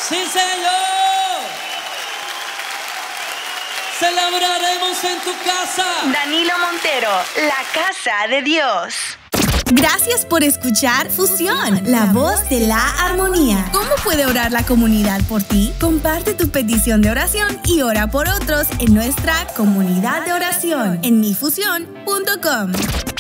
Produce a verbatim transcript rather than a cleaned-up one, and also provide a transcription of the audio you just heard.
Sí, Señor. Celebraremos en tu casa. Danilo Montero, la casa de Dios. Gracias por escuchar Fusión, la voz de la armonía. ¿Cómo puede orar la comunidad por ti? Comparte tu petición de oración y ora por otros en nuestra comunidad de oración en mi fusión punto com.